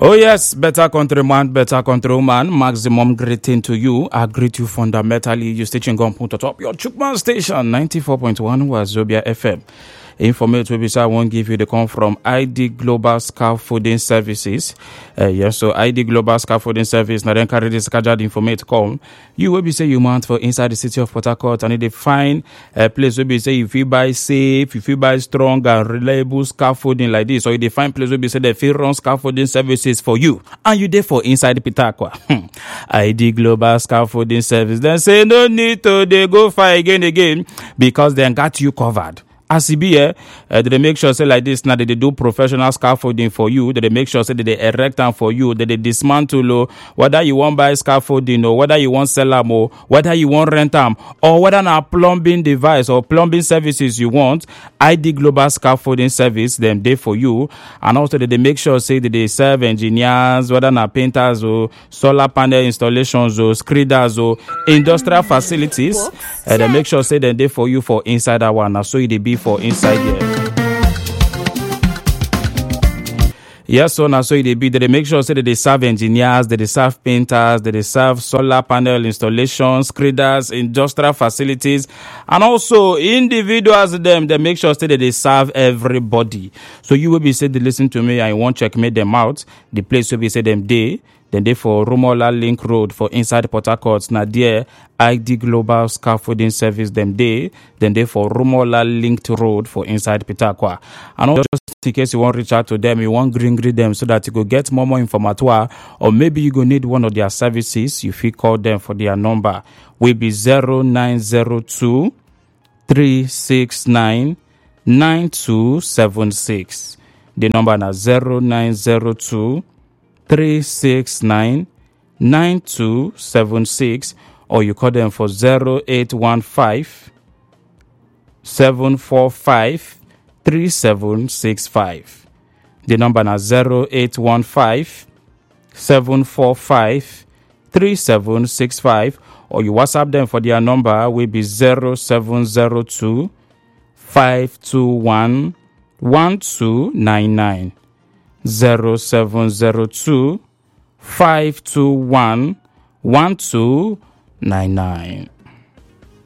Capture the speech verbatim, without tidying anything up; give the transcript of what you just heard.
Oh yes, better countryman, better countrywoman, maximum greeting to you. I greet you fundamentally. You stitching gun put atop your Chukman station, ninety-four point one Wazobia F M. Informate will be so I won't give you the come from I D Global Scaffolding Services. Uh, yes, so I D Global Scaffolding Service. Now then carry this scheduled informate come. You will be say you want for inside the city of Port Harcourt and they find a place will be say if you buy safe, if you buy strong and reliable scaffolding like this, or you find place will be say they feel run scaffolding services for you and you there for inside the Pitaqua. I D Global Scaffolding Service. Then say no need to they go fight again again because they got you covered. As it be here, uh, they make sure say like this now that they do professional scaffolding for you, that they make sure say that they erect them for you, that they dismantle or whether you want buy scaffolding or whether you want sell them or whether you want rent them or whether na plumbing device or plumbing services you want, I D Global Scaffolding Service them there for you. And also that they make sure say that they serve engineers, whether na painters or solar panel installations or screeders or industrial facilities, uh, they make sure say they're there for you for inside that one. Now so they be for inside here. Yes, so now so they be they make sure say that they serve engineers, that they serve painters, that they serve solar panel installations, screeders, industrial facilities, and also individuals them. They make sure say that they serve everybody. So you will be said to listen to me and you won't checkmate them out. The place will be say them day. Then they for Rumola Link Road for inside Port Harcourt. Now there I D Global Scaffolding Service them day. Then they for Rumola Linked Road for inside Pitaqua. And also just in case you want to reach out to them, you want green green them so that you go get more more informatoire, or maybe you go need one of their services. You feel call them for their number. Will be zero nine zero two three six nine nine two seven six. The number now zero nine zero two three six nine nine two seven six, or you call them for zero eight one five seven four five three seven six five. The number now zero eight one five seven four five three seven six five, or you WhatsApp them for their number will be zero seven zero two five two one one two nine nine. Zero seven zero two five two one one two nine nine.